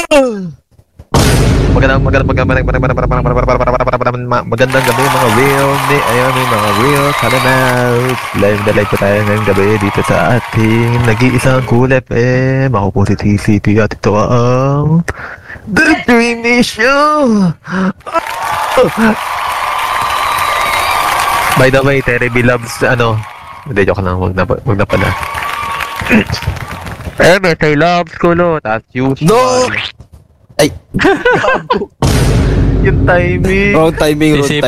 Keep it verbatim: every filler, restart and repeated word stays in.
Magandang magandang magandang magandang magandang magandang gabi mga real ni ayan yung mga real Calamouts. Live na live po tayo ngayong gabi dito sa ating nag-iisang Cool F M. Ako po si T C P at ito ang The Dreamy Show. By the way, Terry loves ano, hindi joke lang, wag na wag na pala. Eh, Terry loves kulo, tas usual. No! Ay! Yung timing. Wrong timing, wrong Isipin